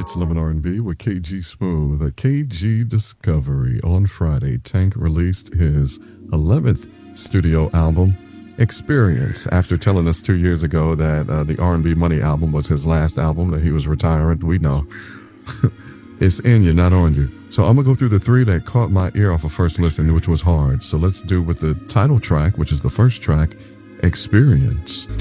It's Lemon R&B with KG Smooth at KG Discovery. On Friday, Tank released his 11th studio album, Experience, after telling us 2 years ago that the R&B Money album was his last album, that he was retiring. We know. It's in you, not on you. So I'm going to go through the three that caught my ear off of first listen, which was hard. So let's do with the title track, which is the first track, Experience.